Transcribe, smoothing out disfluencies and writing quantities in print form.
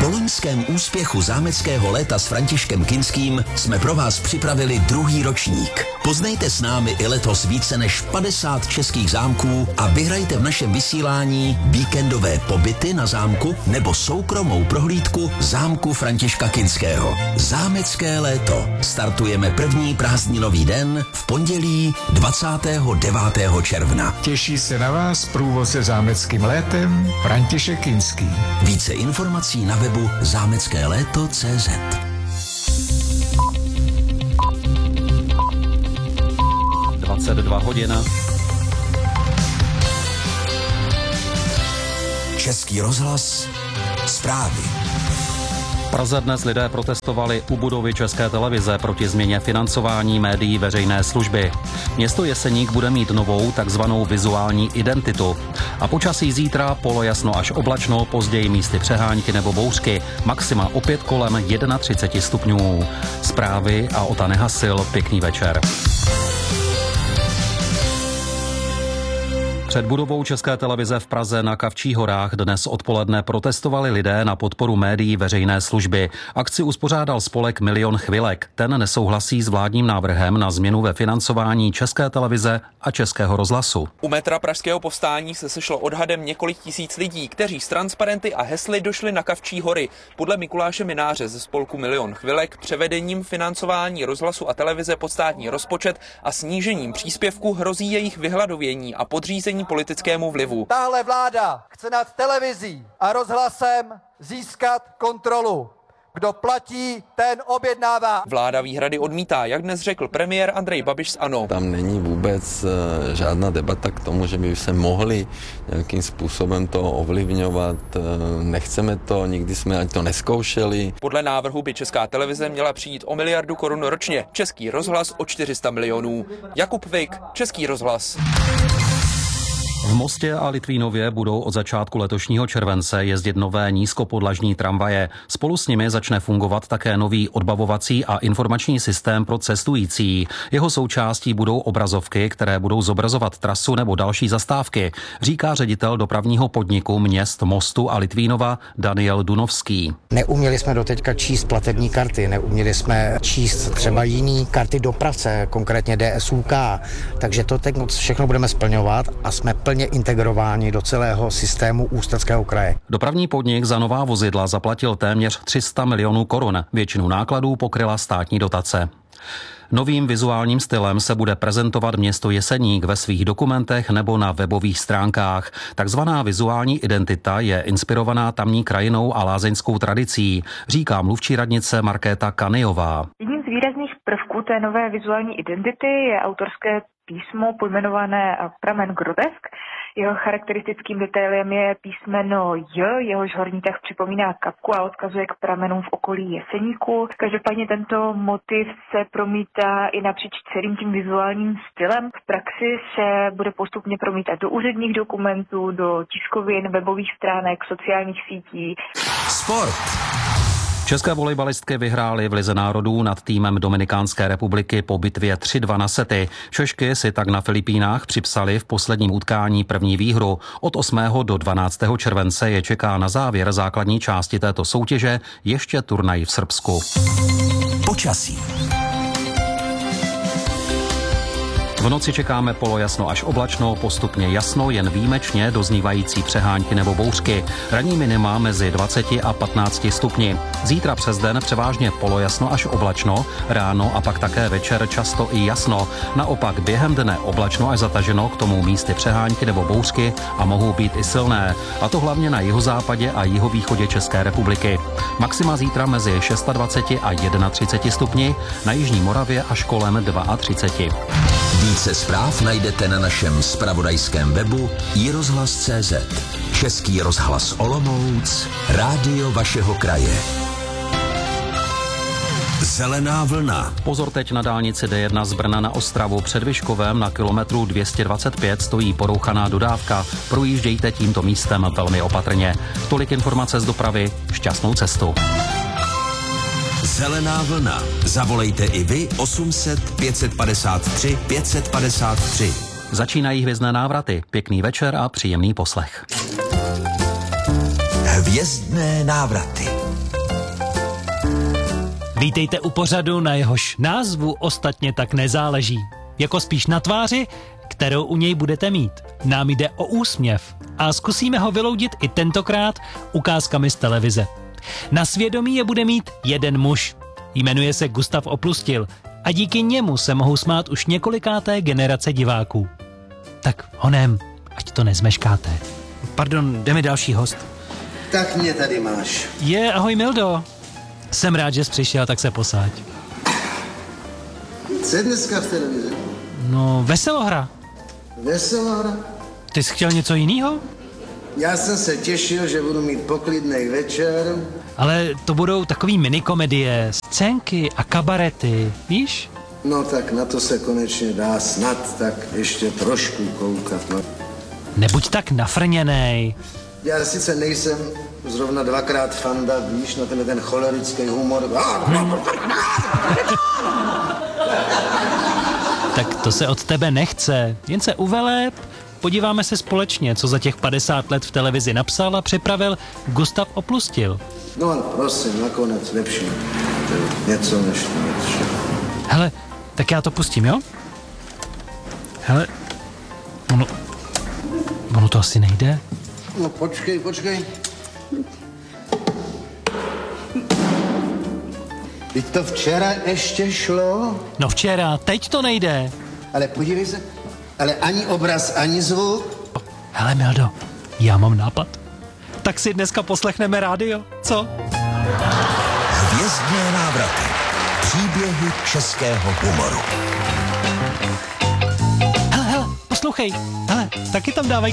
Po loňském úspěchu zámeckého léta s Františkem Kinským jsme pro vás připravili druhý ročník. Poznejte s námi i letos více než 50 českých zámků a vyhrajte v našem vysílání víkendové pobyty na zámku nebo soukromou prohlídku zámku Františka Kinského. Zámecké léto. Startujeme první prázdninový den v pondělí 29. června. Těší se na vás průvodce zámeckým létem František Kinský. Více informací na webu zámeckéléto.cz. hodin. Český rozhlas, zprávy. V Praze dnes lidé protestovali u budovy České televize proti změně financování médií veřejné služby. Město Jeseník bude mít novou takzvanou vizuální identitu. A počasí zítra polojasno až oblačno, později místy přehánky nebo bouřky, maxima opět kolem 31 stupňů. Zprávy a Ota Nehasil, pěkný večer. Před budovou České televize v Praze na Kavčích horách dnes odpoledne protestovali lidé na podporu médií veřejné služby. Akci uspořádal spolek Milion chvilek. Ten nesouhlasí s vládním návrhem na změnu ve financování České televize a Českého rozhlasu. U metra Pražského povstání se sešlo odhadem několik tisíc lidí, kteří s transparenty a hesly došli na Kavčí hory. Podle Mikuláše Mináře ze spolku Milion chvilek převedením financování rozhlasu a televize pod státní rozpočet a snížením příspěvku hrozí jejich vyhladovění a podřízení politickému vlivu. Tahle vláda chce nad televizí a rozhlasem získat kontrolu. Kdo platí, ten objednává. Vláda výhrady odmítá, jak dnes řekl premiér Andrej Babiš z ANO. Tam není vůbec žádná debata k tomu, že by se mohli nějakým způsobem to ovlivňovat. Nechceme to, nikdy jsme ani to neskoušeli. Podle návrhu by Česká televize měla přijít o 1 miliardu korun ročně, Český rozhlas o 400 milionů. Jakub Vik, Český rozhlas. V Mostě a Litvínově budou od začátku letošního července jezdit nové nízkopodlažní tramvaje. Spolu s nimi začne fungovat také nový odbavovací a informační systém pro cestující. Jeho součástí budou obrazovky, které budou zobrazovat trasu nebo další zastávky, říká ředitel dopravního podniku měst Mostu a Litvínova Daniel Dunovský. Neuměli jsme doteďka číst platební karty, neuměli jsme číst třeba jiný karty dopravce, konkrétně DSUK, takže to teď všechno budeme splňovat a jsme plně integrováni do celého systému Ústeckého kraje. Dopravní podnik za nová vozidla zaplatil téměř 300 milionů korun. Většinu nákladů pokryla státní dotace. Novým vizuálním stylem se bude prezentovat město Jeseník ve svých dokumentech nebo na webových stránkách. Takzvaná vizuální identita je inspirovaná tamní krajinou a lázeňskou tradicí, říká mluvčí radnice Markéta Kanyová. Jedním z výrazných prvků té nové vizuální identity je autorské písmo pojmenované pramen grotesk. Jeho charakteristickým detailem je písmeno J, jehož horní tah připomíná kapku a odkazuje k pramenům v okolí Jeseníku. Každopádně tento motiv se promítá i napříč celým tím vizuálním stylem. V praxi se bude postupně promítat do úředních dokumentů, do tiskovin, webových stránek, sociálních sítí. Sport. České volejbalistky vyhrály v Lize národů nad týmem Dominikánské republiky po bitvě 3-2 na sety. Češky si tak na Filipínách připsali v posledním utkání první výhru. Od 8. do 12. července je čeká na závěr základní části této soutěže ještě turnaj v Srbsku. Počasí. V noci čekáme polojasno až oblačno, postupně jasno, jen výjimečně doznívající přehánky nebo bouřky. Ranní minima mezi 20 a 15 stupni. Zítra přes den převážně polojasno až oblačno, ráno a pak také večer často i jasno. Naopak během dne oblačno až zataženo, k tomu místy přehánky nebo bouřky a mohou být i silné. A to hlavně na jihozápadě a jihovýchodě České republiky. Maxima zítra mezi 26 a 31 stupni, na jižní Moravě až kolem 32. Více zpráv najdete na našem zpravodajském webu iRozhlas.cz. Český rozhlas Olomouc, rádio vašeho kraje. Zelená vlna. Pozor teď na dálnici D1 z Brna na Ostravu. Před Vyškovem na kilometru 225 stojí porouchaná dodávka. Projíždějte tímto místem velmi opatrně. Tolik informace z dopravy. Šťastnou cestu. Zelená vlna. Zavolejte i vy 800 553 553. Začínají hvězdné návraty. Pěkný večer a příjemný poslech. Hvězdné návraty. Vítejte u pořadu, na jehož názvu ostatně tak nezáleží. Jako spíš na tváři, kterou u něj budete mít. Nám jde o úsměv a zkusíme ho vyloudit i tentokrát ukázkami z televize. Na svědomí je bude mít jeden muž. Jmenuje se Gustav Oplustil a díky němu se mohou smát už několikáté generace diváků. Tak honem, ať to nezmeškáte. Pardon, jde mi další host. Tak mě tady máš. Ahoj Mildo. Jsem rád, že jsi přišel, tak se posaď. Co je dneska v televizi? No, Veselohra. Veselohra? Ty jsi chtěl něco jiného? Já jsem se těšil, že budu mít poklidnej večer. Ale to budou takový minikomedie, scénky a kabarety, víš? No tak na to se konečně dá snad tak ještě trošku koukat. No. Nebuď tak nafrněnej. Já sice nejsem zrovna dvakrát fanda, víš, na ten cholerický humor. Tak to se od tebe nechce, jen se uveleb. Podíváme se společně, co za těch 50 let v televizi napsal a připravil Gustav Oplustil. No ale prosím, nakonec lepší něco než něco. Hele, tak já to pustím, jo? Hele, ono to asi nejde. No počkej. Teď to včera ještě šlo? No včera, teď to nejde. Ale podívej se, ale ani obraz, ani zvuk. Hele Mildo, já mám nápad. Tak si dneska poslechneme rádio, co? Hvězdné návraty. Příběhy českého humoru. Hele, poslouchej. Hele, taky tam dávají